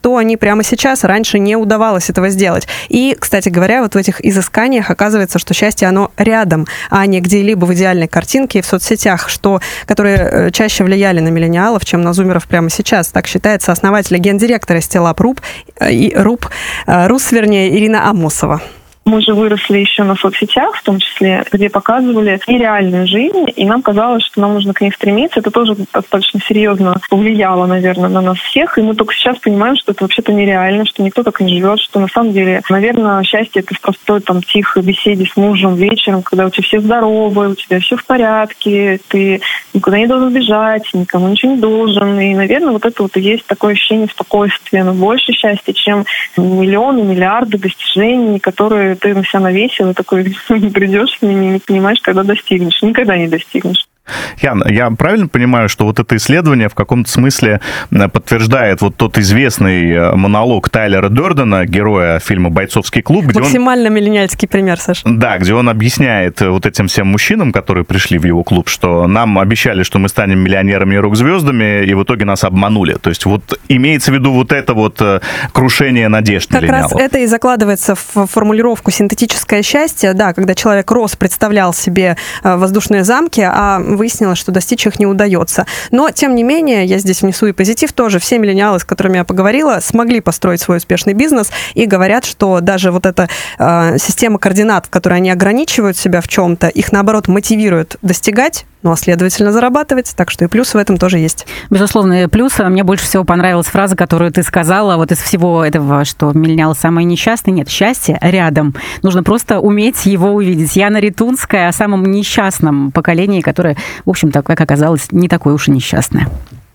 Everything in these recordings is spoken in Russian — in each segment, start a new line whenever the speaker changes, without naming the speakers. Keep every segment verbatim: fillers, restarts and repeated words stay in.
что они прямо сейчас, раньше не удавалось этого сделать. И, кстати говоря, вот в этих изысканиях оказывается, что счастье, оно рядом, а не где-либо в идеальной картинке и в соцсетях, что, которые чаще влияли на миллениалов, чем на зумеров прямо сейчас. Так считает сооснователь и гендиректора Стеллап.ру, и РУП, РУС, вернее, Ирина Амосова.
Мы же выросли еще на соцсетях, в том числе, где показывали нереальную жизнь, и нам казалось, что нам нужно к ней стремиться. Это тоже достаточно серьезно повлияло, наверное, на нас всех, и мы только сейчас понимаем, что это вообще-то нереально, что никто так не живет, что на самом деле, наверное, счастье — это в простой, там, тихой беседе с мужем вечером, когда у тебя все здоровы, у тебя все в порядке, ты никуда не должен бежать, никому ничего не должен, и, наверное, вот это вот и есть такое ощущение спокойствия, но больше счастья, чем миллионы, миллиарды достижений, которые ты на себя навесил, и такой придешь и не понимаешь, когда достигнешь. Никогда не достигнешь.
Ян, я правильно понимаю, что вот это исследование в каком-то смысле подтверждает вот тот известный монолог Тайлера Дёрдена, героя фильма «Бойцовский клуб», где
максимально он... миллениальский пример, Саша.
Да, где он объясняет вот этим всем мужчинам, которые пришли в его клуб, что нам обещали, что мы станем миллионерами и рок-звездами, и в итоге нас обманули. То есть вот имеется в виду вот это вот крушение надежд миллениалов.
Как раз это и закладывается в формулировку «синтетическое счастье», да, когда человек рос, представлял себе воздушные замки, а выяснилось, что достичь их не удается. Но, тем не менее, я здесь внесу и позитив тоже. Все миллениалы, с которыми я поговорила, смогли построить свой успешный бизнес и говорят, что даже вот эта э, система координат, в которой они ограничивают себя в чем-то, их, наоборот, мотивирует достигать, ну, а следовательно, зарабатывать. Так что и плюс в этом тоже есть.
Безусловно, плюс. Мне больше всего понравилась фраза, которую ты сказала, вот из всего этого, что миллениалы самые несчастные. Нет, счастье рядом. Нужно просто уметь его увидеть. Яна Ритунская о самом несчастном поколении, которое, в общем-то, как оказалось, не такое уж и несчастное.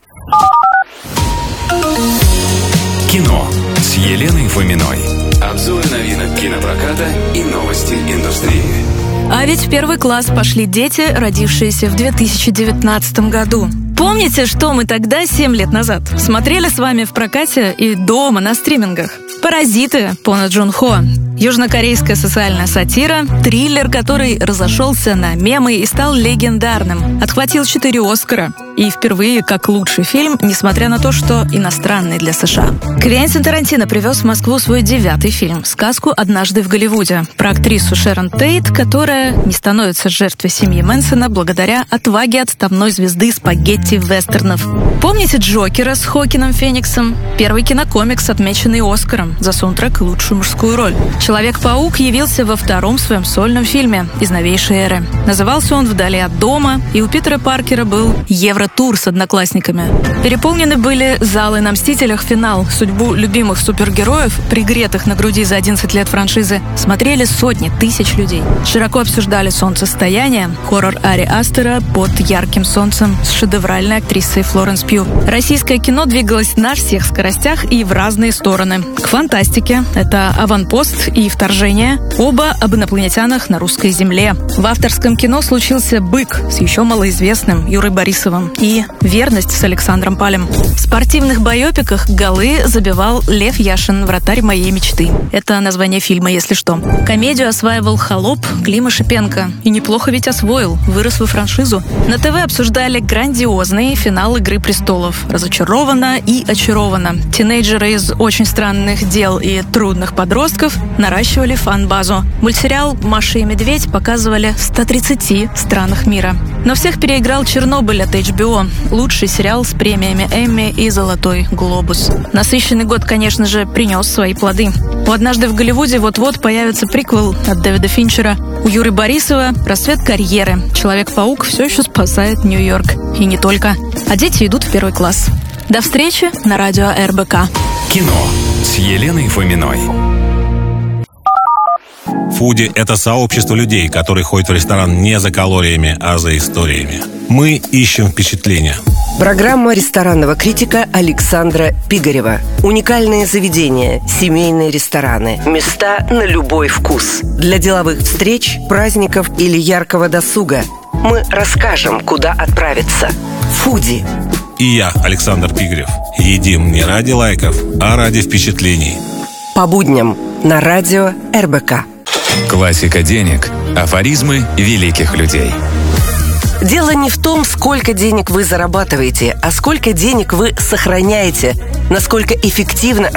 Кино с Еленой Фоминой. Обзор новинок кинопроката и новости индустрии.
А ведь в первый класс пошли дети, родившиеся в две тысячи девятнадцатом году. Помните, что мы тогда, семь лет назад, смотрели с вами в прокате и дома на стримингах? «Паразиты» Пона Джун Хо. Южнокорейская социальная сатира, триллер, который разошелся на мемы и стал легендарным. Отхватил четыре Оскара. И впервые как лучший фильм, несмотря на то, что иностранный для США. Квентин Тарантино привез в Москву свой девятый фильм «Сказку «Однажды в Голливуде» про актрису Шерон Тейт, которая не становится жертвой семьи Мэнсона благодаря отваге отставной звезды спагетти-вестернов. Помните «Джокера» с Хоакином Фениксом? Первый кинокомикс, отмеченный Оскаром за саундтрек и лучшую мужскую роль. «Человек-паук» явился во втором своем сольном фильме из новейшей эры. Назывался он «Вдали от дома», и у Питера Паркера был Евротур с одноклассниками. Переполнены были залы на «Мстителях» финал. Судьбу любимых супергероев, пригретых на груди за одиннадцать лет франшизы, смотрели сотни тысяч людей. Широко обсуждали «Солнцестояние», хоррор Ари Астера «Под ярким солнцем» с шедевральной актрисой Флоренс Пью. Российское кино двигалось на всех скоростях и в разные стороны. К фантастике — это «Аванпост» и «Вторжение», оба об инопланетянах на русской земле. В авторском кино случился «Бык» с еще малоизвестным Юрой Борисовым и «Верность» с Александром Палем. В спортивных байопиках голы забивал Лев Яшин, вратарь моей мечты. Это название фильма, если что. Комедию осваивал «Холоп» Клима Шипенко. И неплохо ведь освоил, вырос во франшизу. На ТВ обсуждали грандиозный финал «Игры престолов». Разочарована и очарована. Тинейджеры из «Очень странных дел» и «Трудных подростков» наращивали фан-базу. Мультсериал «Маша и медведь» показывали в ста тридцати странах мира. Но всех переиграл «Чернобыль» от эйч би о. Лучший сериал с премиями Эмми и «Золотой глобус». Насыщенный год, конечно же, принес свои плоды. У «Однажды в Голливуде» вот-вот появится приквел от Дэвида Финчера. У Юры Борисова расцвет карьеры. Человек-паук все еще спасает Нью-Йорк. И не только. А дети идут в первый класс. До встречи на радио эр бэ ка.
Кино с Еленой Фоминой.
Фуди – это сообщество людей, которые ходят в ресторан не за калориями, а за историями. Мы ищем впечатления.
Программа ресторанного критика Александра Пигарева. Уникальные заведения, семейные рестораны, места на любой вкус. Для деловых встреч, праздников или яркого досуга. Мы расскажем, куда отправиться. Фуди.
И я, Александр Пигарев. Едим не ради лайков, а ради впечатлений.
По будням на радио эр бэ ка.
Классика денег. Афоризмы великих людей.
Дело не в том, сколько денег вы зарабатываете, а сколько денег вы сохраняете, насколько эффективно